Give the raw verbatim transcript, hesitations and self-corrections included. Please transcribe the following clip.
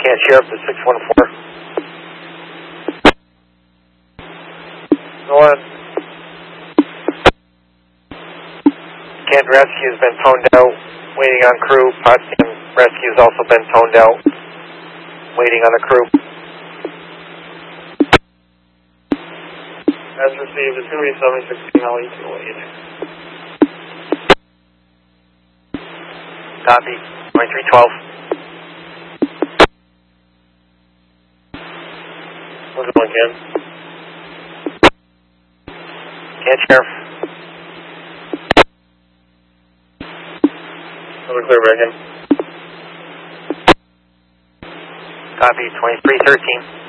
Can't Sheriff to six one four. Go on. Can't Rescue has been toned out, waiting on crew. Potsdam Rescue has also been toned out, waiting on the crew. As received, it's going to be seven sixteen L E two eight. Copy, twenty-three twelve. What's it on, Ken? Can't Sheriff. Another clear back in. Copy, twenty-three thirteen.